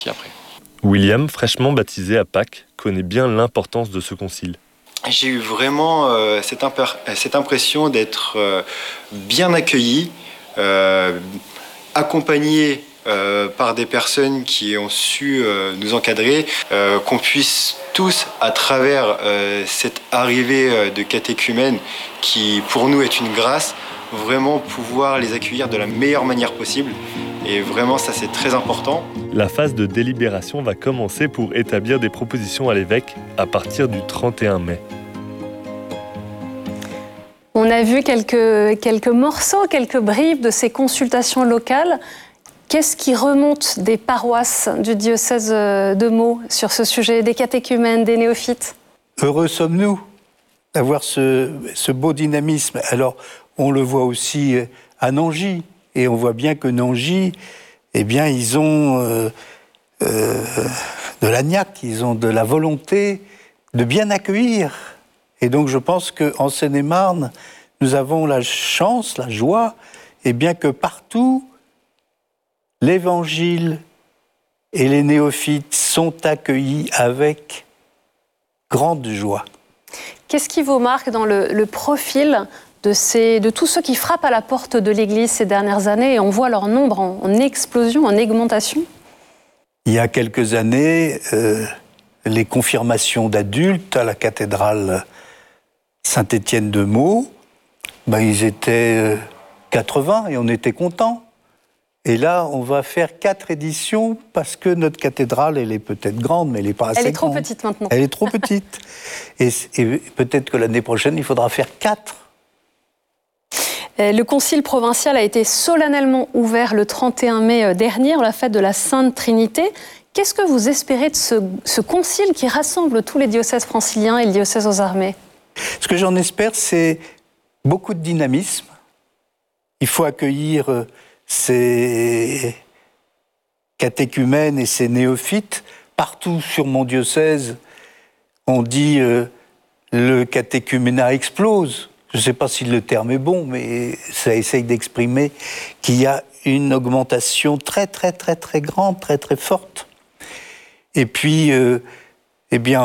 après. William, fraîchement baptisé à Pâques, connaît bien l'importance de ce concile. J'ai eu vraiment cette impression d'être bien accueilli, accompagné par des personnes qui ont su nous encadrer, qu'on puisse tous, à travers cette arrivée de catéchumènes qui pour nous est une grâce, vraiment pouvoir les accueillir de la meilleure manière possible. Et vraiment, ça c'est très important. La phase de délibération va commencer pour établir des propositions à l'évêque à partir du 31 mai. On a vu quelques morceaux, quelques bribes de ces consultations locales. Qu'est-ce qui remonte des paroisses du diocèse de Meaux sur ce sujet, des catéchumènes, des néophytes? Heureux sommes-nous d'avoir ce beau dynamisme. Alors, on le voit aussi à Nangy. Et on voit bien que Nangy, eh bien, ils ont de la niaque, ils ont de la volonté de bien accueillir. Et donc, je pense qu'en Seine-et-Marne, nous avons la chance, la joie, eh bien, que partout, l'Évangile et les néophytes sont accueillis avec grande joie. Qu'est-ce qui vous marque dans le profil de tous ceux qui frappent à la porte de l'Église ces dernières années, et on voit leur nombre en explosion, en augmentation? Il y a quelques années, les confirmations d'adultes à la cathédrale Saint-Étienne de Meaux, ils étaient 80 et on était contents. Et là, on va faire 4 éditions parce que notre cathédrale, elle est peut-être grande, mais elle n'est pas assez grande. Elle est trop petite maintenant. Elle est trop petite. Et peut-être que l'année prochaine, il faudra faire 4. Le concile provincial a été solennellement ouvert le 31 mai dernier, la fête de la Sainte Trinité. Qu'est-ce que vous espérez de ce concile qui rassemble tous les diocèses franciliens et le diocèse aux armées? Ce que j'en espère, c'est beaucoup de dynamisme. Il faut accueillir ces catéchumènes et ces néophytes. Partout sur mon diocèse, on dit le catéchuménat explose. Je ne sais pas si le terme est bon, mais ça essaye d'exprimer qu'il y a une augmentation très, très, très, très grande, très, très forte. Et puis, eh bien,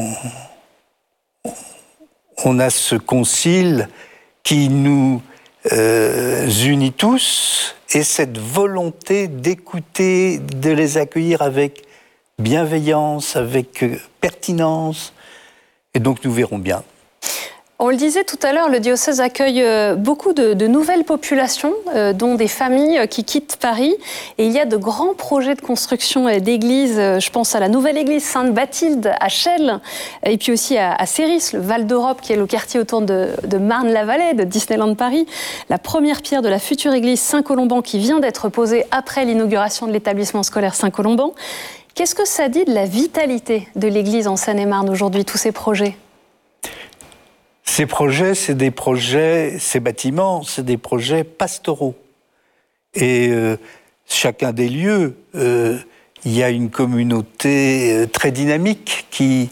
on a ce concile qui nous unit tous, et cette volonté d'écouter, de les accueillir avec bienveillance, avec pertinence. Et donc, nous verrons bien. On le disait tout à l'heure, le diocèse accueille beaucoup de nouvelles populations, dont des familles qui quittent Paris. Et il y a de grands projets de construction d'églises. Je pense à la nouvelle église Sainte-Bathilde à Chelles, et puis aussi à Céris, le Val d'Europe, qui est le quartier autour de Marne-la-Vallée, de Disneyland Paris. La première pierre de la future église Saint-Colomban qui vient d'être posée après l'inauguration de l'établissement scolaire Saint-Colomban. Qu'est-ce que ça dit de la vitalité de l'église en Seine-et-Marne aujourd'hui, tous ces projets ? Ces projets, c'est des projets, ces bâtiments, c'est des projets pastoraux. Et chacun des lieux, il y a une communauté très dynamique qui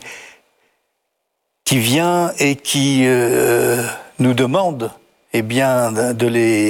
vient et qui nous demande bien, de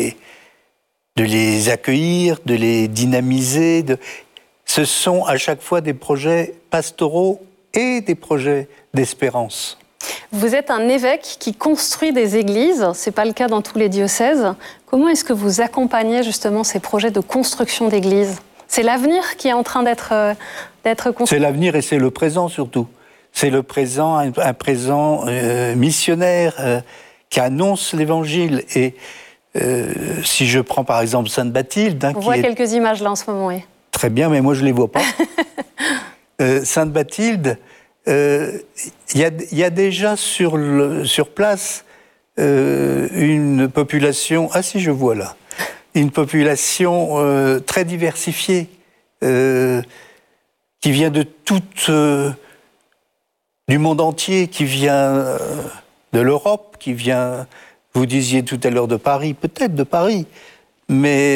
les accueillir, de les dynamiser. Ce sont à chaque fois des projets pastoraux et des projets d'espérance. Vous êtes un évêque qui construit des églises, ce n'est pas le cas dans tous les diocèses. Comment est-ce que vous accompagnez justement ces projets de construction d'églises? C'est l'avenir qui est en train d'être construit? C'est l'avenir et c'est le présent surtout. C'est le présent, un présent missionnaire qui annonce l'Évangile. Et si je prends par exemple Sainte-Bathilde... On voit quelques images là en ce moment, oui. Très bien, mais moi je ne les vois pas. Sainte-Bathilde... Il y a déjà sur place une population... Ah si, je vois là. Une population très diversifiée qui vient de du monde entier, qui vient de l'Europe, qui vient, vous disiez tout à l'heure, de Paris, peut-être de Paris, mais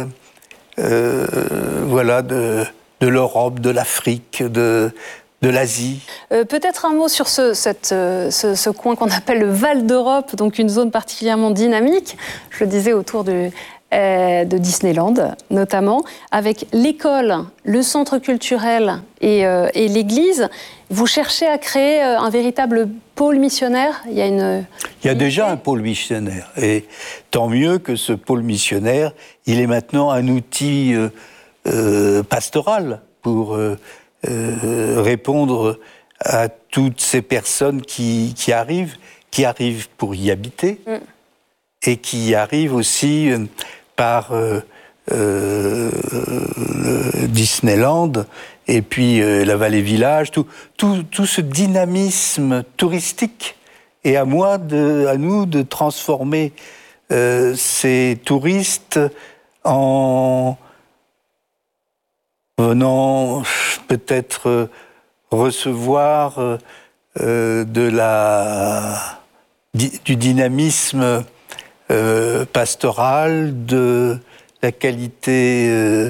voilà, de l'Europe, de l'Afrique, de l'Asie. Peut-être un mot sur ce coin qu'on appelle le Val d'Europe, donc une zone particulièrement dynamique, je le disais, autour de Disneyland, notamment, avec l'école, le centre culturel et l'église. Vous cherchez à créer un véritable pôle missionnaire? Il y a déjà un pôle missionnaire. Et tant mieux que ce pôle missionnaire, il est maintenant un outil pastoral pour répondre à toutes ces personnes qui arrivent pour y habiter et qui y arrivent aussi par Disneyland et puis la Vallée Village, tout ce dynamisme touristique. Et à nous de transformer ces touristes en venant peut-être recevoir du dynamisme pastoral, de la qualité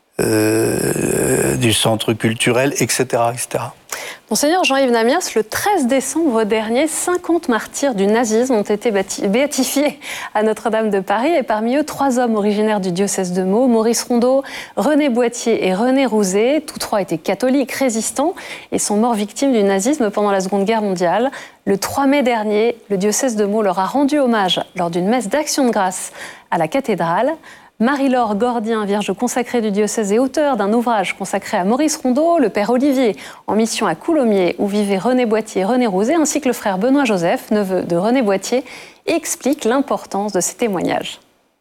du centre culturel, etc., etc. Monseigneur Jean-Yves Namias, le 13 décembre dernier, 50 martyrs du nazisme ont été béatifiés à Notre-Dame de Paris, et parmi eux, 3 hommes originaires du diocèse de Meaux, Maurice Rondeau, René Boittier et René Rouzet. Tous 3 étaient catholiques résistants et sont morts victimes du nazisme pendant la Seconde Guerre mondiale. Le 3 mai dernier, le diocèse de Meaux leur a rendu hommage lors d'une messe d'action de grâce à la cathédrale. Marie-Laure Gordien, vierge consacrée du diocèse et auteur d'un ouvrage consacré à Maurice Rondeau, le père Olivier, en mission à Coulommiers, où vivaient René Boittier et René Rouzet, ainsi que le frère Benoît Joseph, neveu de René Boittier, explique l'importance de ces témoignages.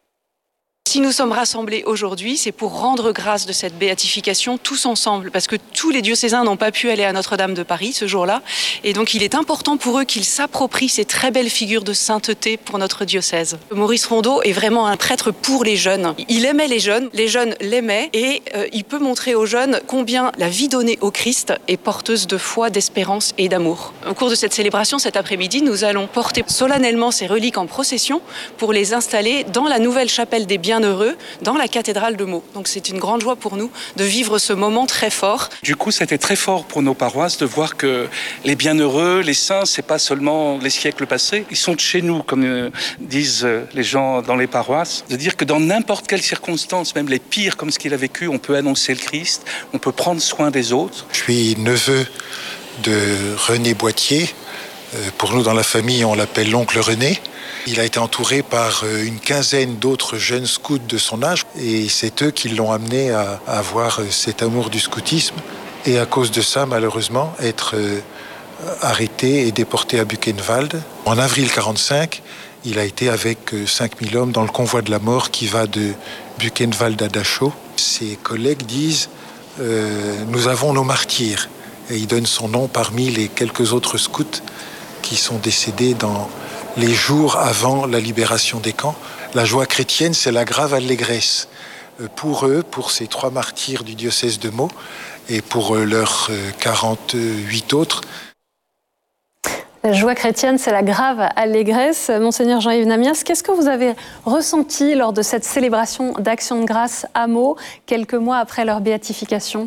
Si nous sommes rassemblés aujourd'hui, c'est pour rendre grâce de cette béatification tous ensemble, parce que tous les diocésains n'ont pas pu aller à Notre-Dame de Paris ce jour-là, et donc il est important pour eux qu'ils s'approprient ces très belles figures de sainteté pour notre diocèse. Maurice Rondeau est vraiment un prêtre pour les jeunes. Il aimait les jeunes l'aimaient, et il peut montrer aux jeunes combien la vie donnée au Christ est porteuse de foi, d'espérance et d'amour. Au cours de cette célébration, cet après-midi, nous allons porter solennellement ces reliques en procession pour les installer dans la nouvelle chapelle des Bienheureux, dans la cathédrale de Meaux. Donc c'est une grande joie pour nous de vivre ce moment très fort. Du coup, c'était très fort pour nos paroisses de voir que les bienheureux, les saints, c'est pas seulement les siècles passés, ils sont de chez nous, comme disent les gens dans les paroisses. De dire que dans n'importe quelle circonstance, même les pires comme ce qu'il a vécu, on peut annoncer le Christ, on peut prendre soin des autres. Je suis neveu de René Boittier. Pour nous, dans la famille, on l'appelle l'oncle René. Il a été entouré par une quinzaine d'autres jeunes scouts de son âge, et c'est eux qui l'ont amené à avoir cet amour du scoutisme, et à cause de ça, malheureusement, être arrêté et déporté à Buchenwald. En avril 1945, il a été avec 5000 hommes dans le convoi de la mort qui va de Buchenwald à Dachau. Ses collègues disent « Nous avons nos martyrs », et il donne son nom parmi les quelques autres scouts qui sont décédés dans les jours avant la libération des camps. La joie chrétienne, c'est la grave allégresse. Pour eux, pour ces 3 martyrs du diocèse de Meaux, et pour leurs 48 autres. La joie chrétienne, c'est la grave allégresse. Monseigneur Jean-Yves Namias, qu'est-ce que vous avez ressenti lors de cette célébration d'action de grâce à Meaux, quelques mois après leur béatification?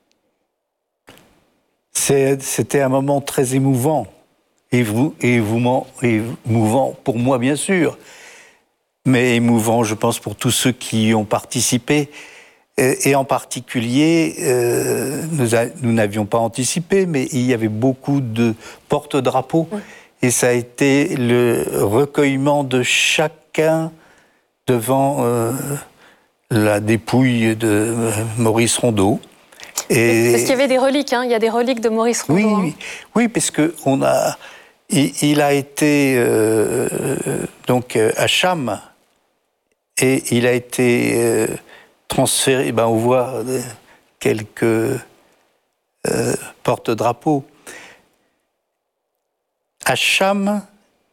C'était un moment très émouvant. Émouvant pour moi, bien sûr, mais émouvant, je pense, pour tous ceux qui y ont participé. Et en particulier, nous n'avions pas anticipé, mais il y avait beaucoup de porte-drapeaux. Oui. Et ça a été le recueillement de chacun devant la dépouille de Maurice Rondeau. Et... Parce qu'il y avait des reliques, hein, il y a des reliques de Maurice Rondeau. Oui, parce qu'on a... Il a été donc à Cham, et il a été transféré. On voit quelques porte-drapeaux. À Cham,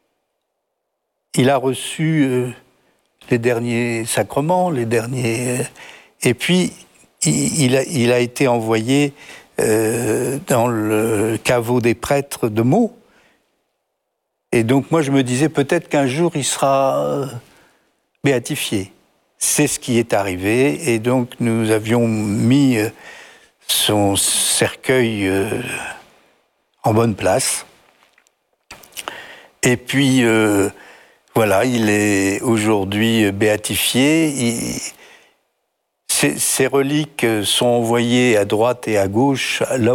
il a reçu les derniers sacrements, et puis il a été envoyé dans le caveau des prêtres de Meaux. Et donc moi je me disais peut-être qu'un jour il sera béatifié. C'est ce qui est arrivé, et donc nous avions mis son cercueil en bonne place. Et puis Voilà, il est aujourd'hui béatifié. Ces reliques sont envoyées à droite et à gauche, là